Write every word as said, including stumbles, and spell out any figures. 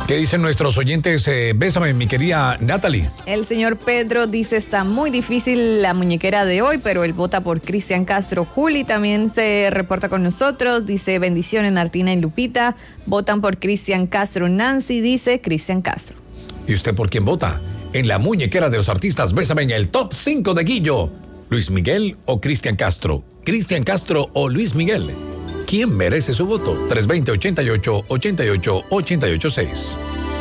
¿Qué dicen nuestros oyentes? Eh, bésame, mi querida Natalie. El señor Pedro dice, está muy difícil la muñequera de hoy, pero él vota por Cristian Castro. Juli también se reporta con nosotros, dice, bendiciones Martina y Lupita. Votan por Cristian Castro. Nancy dice, Cristian Castro. ¿Y usted por quién vota? En la muñequera de los artistas, bésame en el top cinco de Guillo. ¿Luis Miguel o Cristian Castro? ¿Cristian Castro o Luis Miguel? ¿Quién merece su voto? tres dos cero, ochenta y ocho, ochenta y ocho, ochenta y ocho seis.